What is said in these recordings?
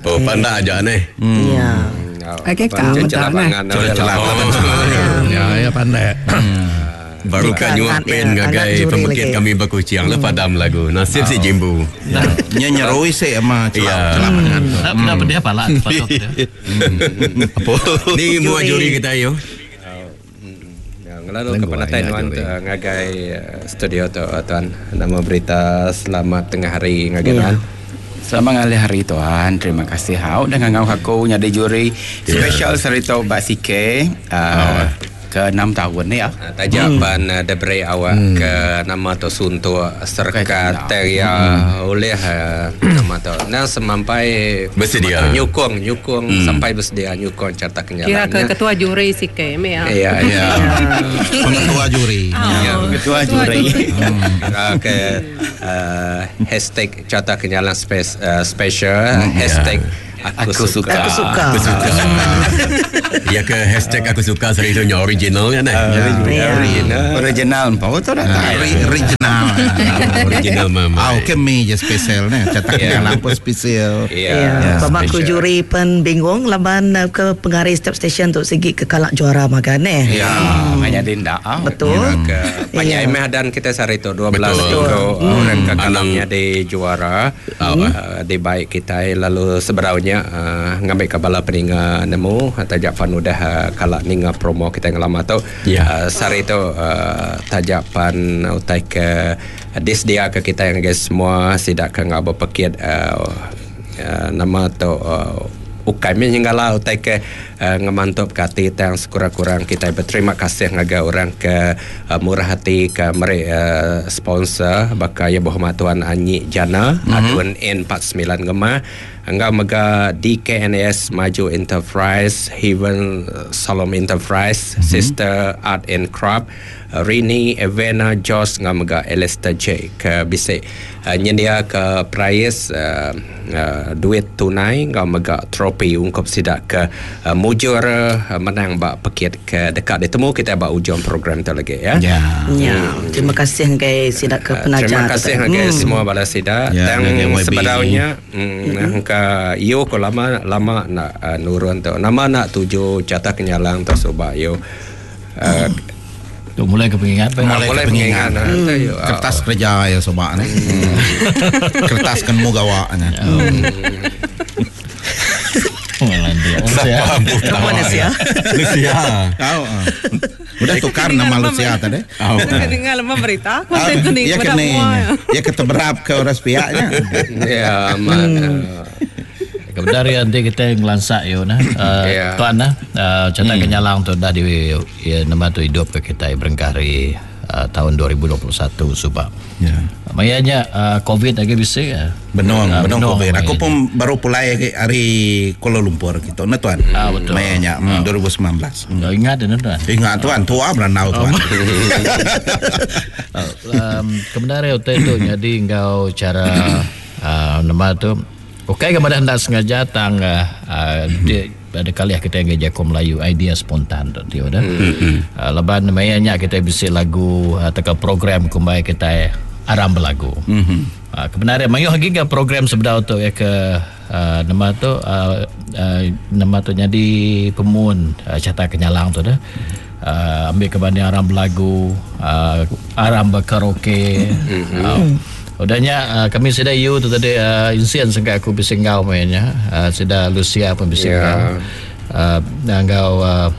Oh, pandai aja ni. Ya. Okey, kau celabangan. Ya, pandai. Baru kan nyuapin ngagai pembekit kami berkuciang le padam lagu. Nasib si Jimbu. Nyeroi saya sama celabangan. Kenapa dia pala? Apa? Ni mua juri kita yo. Lalu kepada Taiwan ngagai studio tu tuan. Nama berita selamat tengah hari ngagai tuan. Selamat hari tuan. Terima kasih hau dengan ngau aku nyada juri special serito Mbak Sike ke 6 tahun ni ya. Tajapan deberi awak ke nama tu suntu serka teria oleh nama tu. Nah semampai bersedia nyukung sampai bersedia nyukung carta kenyalannya. Kira ke ketua juri Sike ya. Ya. Pengetua juri. Ketua juri. Ke hashtag carta kenyalan special hashtag Aku suka. Ya ke hashtag aku suka saya itu original kan Original apa tu dah? Original mama. Kami je spesial ni. Catak lampu spesial. Ya. Pemangku juri pun bingung laban ke pengaris setiap stesen tu segi ke kalak juara makan Ya, hanya dinda. Betul. Banyak dan kita sari tu 12 minggu orang kekalangnya di juara di baik kita lalu seberaunya ngambil kabala peninga nemu tajak panudah kalak ninga promo kita yang lama tu sari tu tajapan utai ke disdia ke kita yang guys semua sidak ke ngabo pekit nama tu ukai menyenggala utai ke ngemantop kati yang sekurang-kurang kita berterima kasih ngaga orang ke murah hati ke mereka sponsor bakaya berhormat Tuan Anyi Jana Tuan N49 Gemah enggak mega DKNS Maju Enterprise Heaven Salom Enterprise Sister Art and Craft Rini Evena Jos enggak mega Elester J ke bisik nyendia ke prize duit tunai enggak mega trofi ungkap sidak ke mujur menang bak pekit ke dekat ditemu kita bak ujung program tu lagi ya. Terima kasih ngai sidak ke penajar. Terima kasih ngai semua bala sidak dan sebenarnya ka yo ko lama nak nurun tu nama nak tuju cata kenyalang tu soba yo tu mulai kepingat kertas kerja ya soba ni. Kertas kan mu gawa nya. Lucia. Udah tukar nama Lucia tadi. Dengar lama berita. Konten tu ni ya pada semua. Ya keteberap ke orang pihaknya. Ya mana. Kebenaran nanti kita ngelansak yo tuan cata kenyalang tu dah di nama tu hidup ke kita berengkari tahun 2021 sebab mayanya COVID lagi bisa benar COVID. Aku pun baru pulai hari Kuala Lumpur gitu nah tuan. Betul. Mayanya 2019. Ingat tuan. Ingat tuan tua beranau tuan. Kebenaran itu jadi engkau cara nama tu okey kepada hendak sengaja tang ada kali kita ngaji Melayu idea spontan tu dah. Leban mayanya kita bisi lagu atau program kumbai kita aram berlagu. Kebenaran mayu hakika program sebenar tu ya ke nama tu jadi pemun cata kenyalang tu dah. Ambil kebanding aram berlagu, aram berkaraoke. Udahnya kami sudah tu tadi insiden sengkai aku bisingau mainnya sudah Lucia pun bisingau ngau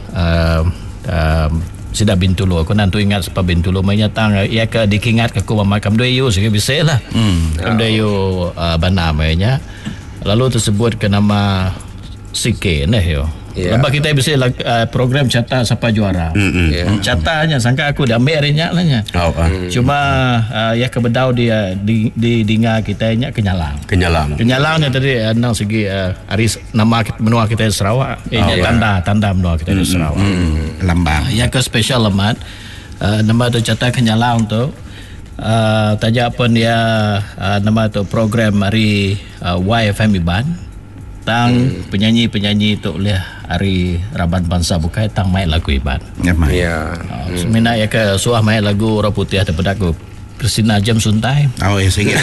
sudah Bintulu aku nanti ingat sebab Bintulu mainnya tang ya ke dikingat ke aku makam dua you sehingga bisa lah dua you bana mainnya lalu tersebut ke nama Sike nah yo. Lepas kita bisa program cata siapa juara. Catanya sangka aku dah ambil harinya lah nya. Cuma ya kebedau dia di dinga kita nya Kenyalangnya tadi nang segi hari nama menua kita di Sarawak. Tanda menua kita di Sarawak. Lambang. Ya ke special lemat nama tu cata Kenyalang tu tajak pun dia nama tu program hari YFM Iban. Tang penyanyi-penyanyi tu oleh hari Raban Bangsa bukai tang main lagu Iban. Ya. Semina ya ke suah main lagu Orang Putih ada pedaku Kristina Jam Suntai. Oh, ya sikit.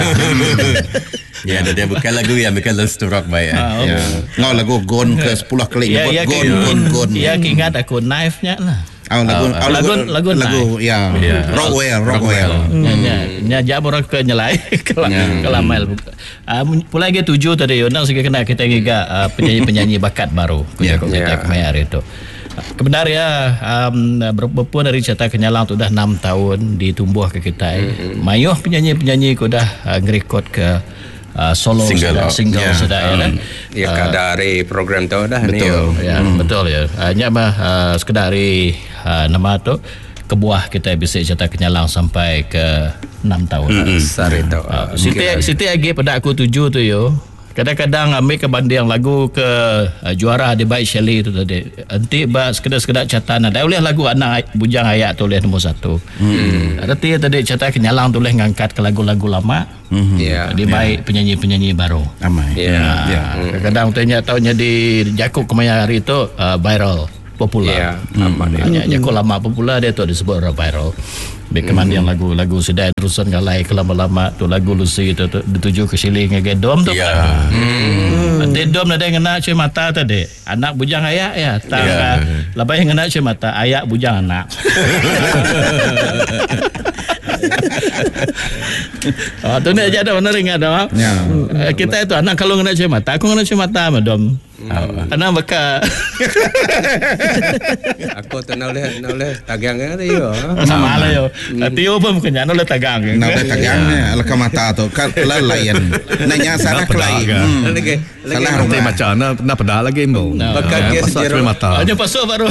Ya, dia bukan lagu yang bukan Learns to Rock baik. Ya. Ngau lagu Gon ke 10 kali nyebut Gon. Ya, ingat aku Knife-nya lah. Lagu ya. Rockwell. Nya jam orang ke nyelai kalau mail. Pula lagi 7 tadi undang segi kena kita giga penyanyi bakat baru kita kemarin itu. Kebenaran berpupun dari cerita Kenyalang tu dah 6 tahun ditumbuh ke kita. Mayuh penyanyi-penyanyi ko dah ngerekod ke solo single sudah ya kan. Ya kadari program tu dah betul ni. Ya betul ya. Hanya sekedar nama tu kebuah kita bisa cerita Kenyalang sampai ke 6 tahun. Sari tu. Siti lagi pada aku 7 tu yo. Kadang-kadang ambil ke banding lagu ke juara di baik Shelley tu tadi. Nanti sekedar catatan ada boleh lagu anak bujang ayat tulis nombor 1. Arti tadi cerita Kenyalang tulis ngangkat ke lagu-lagu lama. Di baik penyanyi-penyanyi baru. Kadang-kadang tanya tahunya di Jakub kemarin hari itu viral popular. Jakub lama popular dia tu disebut viral. Bekeman yang lagu-lagu sudah terusan galai ke lama-lama tu lagu Lucy tu dituju ke Shelley ngege dom tu. Nanti dom ada yang kena cuy mata tadi. Anak bujang ayak ya. Lebih yang kena cuy mata ayak bujang anak. Tu ni aja ada benar ingat dah. Kita itu anak kalau kena cuy mata, aku kena cuy mata madam. Anak baka. Aku tu nak boleh tagang ni yo. Sama lah yo. Tio pun bukannya nak boleh tagang. Nak boleh tagang ni alaka mata tu kan layan. Nanya sana kelai. Salah nanti macam nak pedah lagi mau. Baka dia sendiri mata. Hanya pasal baru.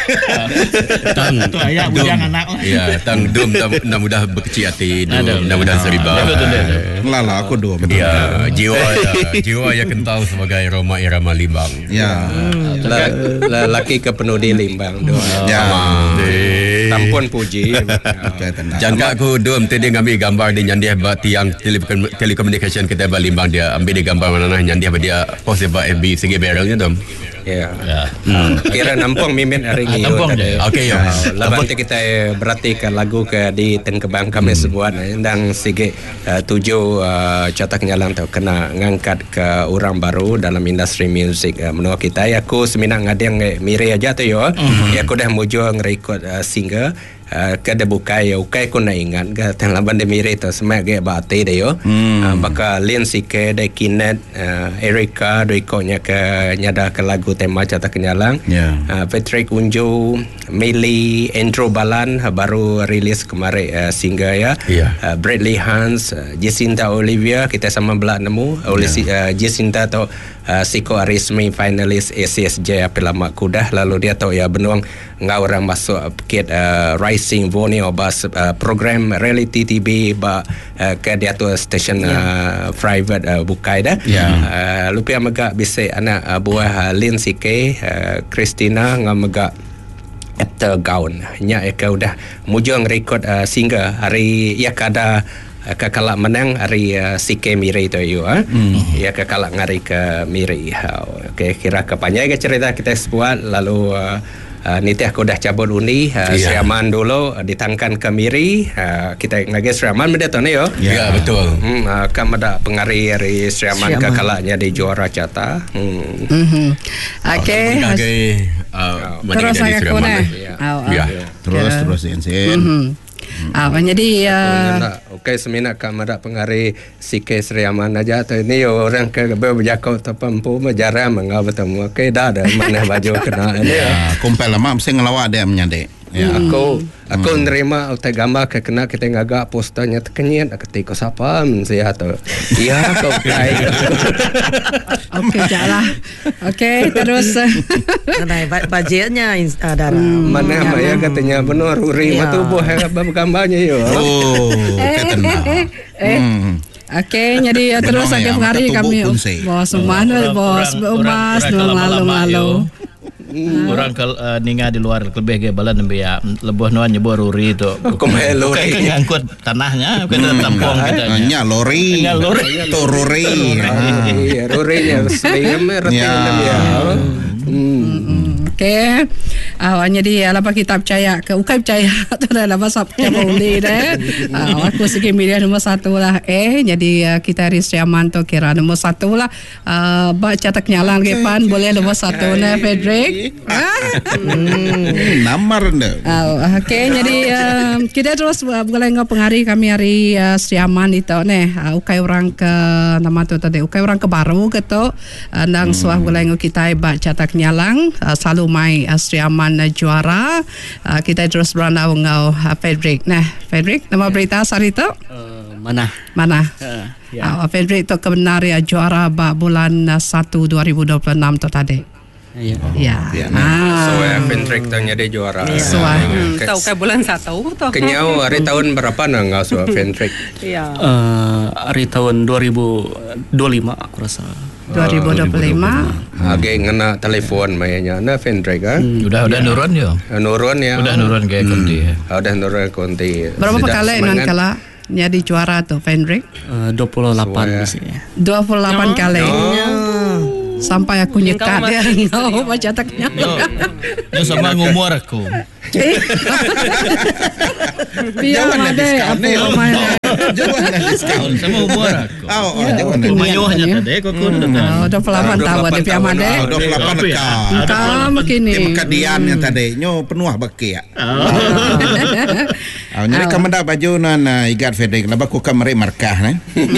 Tu ayah bujang anak. Ya, tang dom nak mudah berkecil hati, nak mudah seriba. Lala aku dua. Ya, jiwa yang kental sebagai Roma Irama Limbang. Ya. Lelaki ke penuh di Limbang doa. Ya. Tampun puji. Jangka aku dom tadi ngambil gambar di nyandiah tiang telekomunikasi kita Limbang dia ambil di gambar mana nyandiah dia post ba FB segi barangnya dom. Ya. Kira nampung mimin hari ini. Nampung je. Okey ya. Lepas tu kita berarti ke lagu ke di Ten Kebang kami sebuat dan segi 7 Cerita Kenyalang tu kena ngangkat ke orang baru dalam industri muzik menurut kita. Aku seminat ngadeng miri aja tu yo. Aku dah mujo ngerekod single kada bukai ukai ko na ingat ga tan laban de miri to semak ge bate de yo baka lin sike de kinet Erika do ikonya ke nyada ke lagu tema Cerita Kenyalang. Patrick Unjo, Meli, Andrew Balan baru rilis kemarin single ya. Bradley Hans, Jacinta Olivia kita sama belak nemu Jacinta tu Siko Arismi finalis ACSJ apela mak kudah lalu dia tahu ya benuang ngau orang masuk kit Rising Borneo bas program reality TV ba ke dia tu station private bukai dah. Lupa megak bisa anak buah Lin Sike Christina ngamegak after gown nya eka udah mujung record single hari ya kada kakalak menang hari Sike Miri tu you ya kakalak ngari ke Miri. Okey kira kepanjang ke cerita kita buat lalu niti aku dah cabut uni Sriaman dulu ditangkan ke Miri kita ngage Sriaman benda tu ni yo. Ya betul. Kam ada pengari hari Sriaman kakalaknya di juara Cata. Okey. Terus saya kena. Terus Insin. Jadi okey seminat kam ada pengari Sike Sriaman aja tu ni orang ke berjakau terpampu menjara mengau bertemu. Okey dah ada mana baju kena ni. Kumpul lama mesti ngelawak dia menyandek. Aku nerima utai gambar ke kena kita ngagak posternya terkenyit ketika siapa mensihat tu. Ya kau kai. Okey jalah. Okey terus Ada budgetnya Dara. Mana ya katanya benar Ruri matu buah gambarnya yo. Katanya. Okey, jadi terus lagi hari kami bos Manuel bos Umas malu-malu. Orang kalau ninga di luar lebih ke balan ya lebuh nuan nyebur Ruri tu. Lori ngangkut tanahnya kita tampung kita. Nya lori. Tu Ruri. Ruri nya sering merti dia. Okey. Jadi lepas kita percaya ke ukai percaya tu dah lepas siapa undi dah. Aku segi milih nombor 1 lah. Jadi kita Rizri Amanto kira nombor 1 lah. Baca tak nyalang ke pan boleh nombor 1 na Frederick. Namar dah. Okey, jadi kita terus boleh penghari kami hari Sri Aman itu ukai orang ke nama tu tadi ukai orang ke baru gitu nang suah boleh kita baca tak nyalang selalu mai Sri Aman juara kita terus beranda ngau Frederick. Frederick nama berita hari tu mana ya. Frederick tu kebenar ya juara bulan 1 2026 tu tadi. Ya. So Frederick tanya dia juara. Tahu ke bulan 1 tu. Kenyau hari tahun berapa nang ngau so Frederick? Ya. Hari tahun 2025 aku rasa. 2025. Agak ngena telefon mayanya na Frederick Udah nurun ya. Nurun ya. Udah nurun ke konti. Udah nurun konti. Berapa kali nang kala jadi juara tu Frederick? 28 mestinya. 28 kali. Sampai aku nyekat dia ngau baca taknya. Yo sama ngumur aku. Biar ada apa namanya. Jangan diskaun Sama umur aku. Jangan. Mayo hanya tadi kok kun. 28 tahun dia piam ada. 28 dekat. Kam kini. Kemekadian yang tadi nyo penuh beki ya. Jadi kamu dah baju nan igat Frederick labak ku kamari markah nah.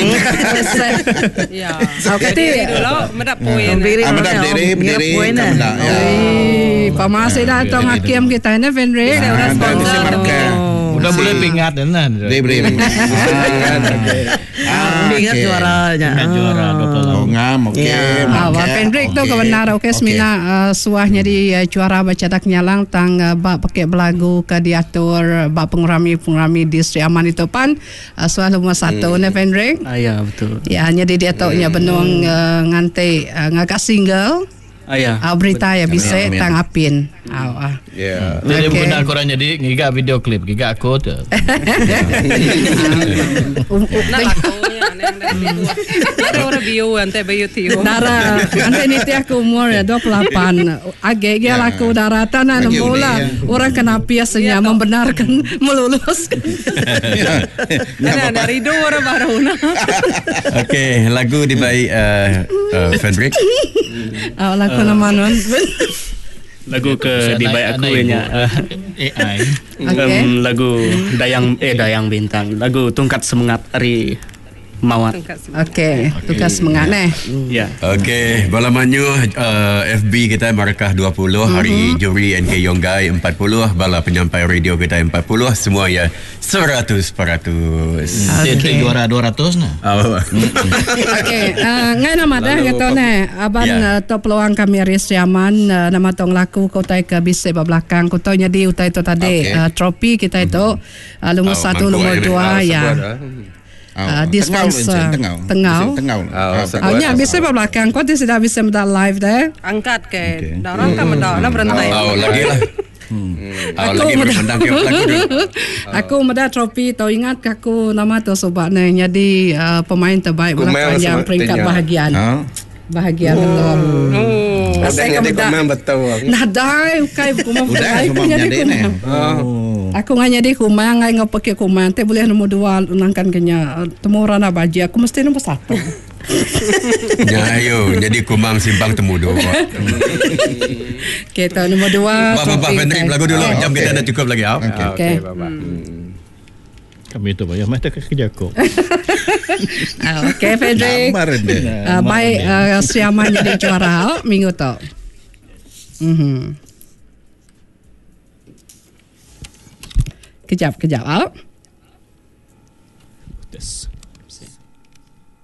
Ya. Okey. Dulu medap poin. Berdiri kamu dah. Pamasi datang hakim kita ini Frederick udah sponsor. Udah boleh pingat dan beri. Ingat juaranya. Juara 28. Ngam okey. Frederick tu kebenar okey semina suahnya di juara baca tak nyalang tang bak pakai belagu ke diatur bak pengrami di Sri Aman itu pan suah nomor 1 ni Frederick. Ya betul. Ya hanya di dia nya benung ngantai ngagak single. Berita ya bisa tang apin. Ya. Jadi benar korang jadi ngiga video klip giga aku tu. Ada orang view ante bayu tiu. Dara ante ni ti aku umur 28. Agak dia laku daratan dan bola orang kena biasanya membenarkan meluluskan. Dari dua orang baru. Okey, lagu dibaik Frederick. Lagu nama non. Lagu ke di baik aku nya AI. Lagu Dayang Bintang. Lagu Tungkat Semangat Ari Mawat. Okey, Tungkat Semangat Ya. Okey, balamannya FB kita markah 20, hari juri NK Yonggai 40, bala penyampai radio kita 40, semua ya 100%. Itu juara 200 nah. Okey, ngai nama dah kata aban to peluang kami Rizri Aman nama tong laku kota ke bise belakang kota jadi utai itu tadi trofi kita itu nomor 1 nomor 2 ya. Dispenser Tengau. Nya bisa belakang kau tidak bisa mendak live deh. Angkat ke. Dorang kan mendak lah berantai. Lagi lah. Lagi bermendang ke lagu. Aku mendak trofi tau ingat aku nama tu sobat ni jadi pemain terbaik belakang yang peringkat bahagian. Bahagian belum. Saya komen betul. Nah dah ukai kumang jadi aku nganya di kumang ngai ngopake kumang teh boleh nomor 2 unangkan kenya temuran abaji aku mesti nomor 1. Ya ayo jadi kumang simpang temu 2. Kita nomor 2. Bapak Frederick lagu dulu jam kita dah cukup lagi. Okey. Kami tu bayar mata kerja aku. Okey Frederick. Baik Sri Aman jadi juara minggu tu. Kejap. Yes.